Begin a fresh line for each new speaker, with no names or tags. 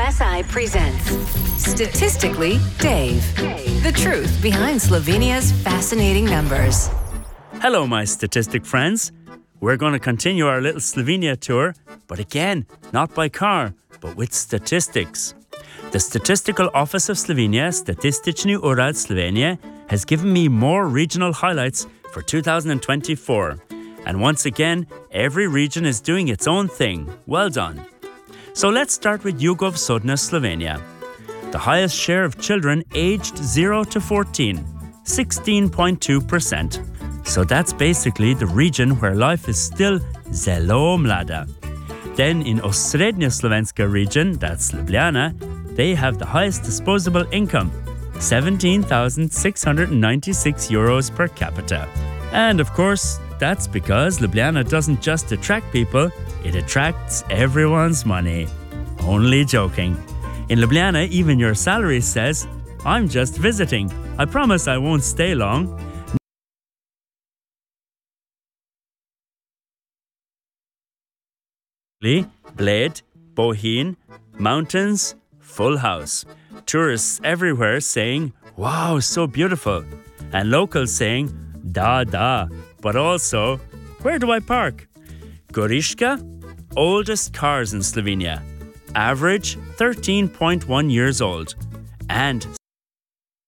SI presents Statistically Dave. The truth behind Slovenia's fascinating numbers.
Hello, my statistic friends. We're going to continue our little Slovenia tour, but again, not by car, but with statistics. The Statistical Office of Slovenia, Statistični urad Slovenije, has given me more regional highlights for 2024. And once again, every region is doing its own thing. Well done. So let's start with Jugovzhodna Slovenia. The highest share of children aged 0 to 14, 16.2%. So that's basically the region where life is still zelo mlada. Then in Osrednja Slovenska region, that's Ljubljana, they have the highest disposable income, 17,696 euros per capita. And of course, that's because Ljubljana doesn't just attract people, it attracts everyone's money. Only joking. In Ljubljana, even your salary says, I'm just visiting. I promise I won't stay long. Bled, Bohinj, mountains, full house. Tourists everywhere saying, wow, so beautiful. And locals saying, da, but also, where do I park? Goriška, oldest cars in Slovenia. Average 13.1 years old. And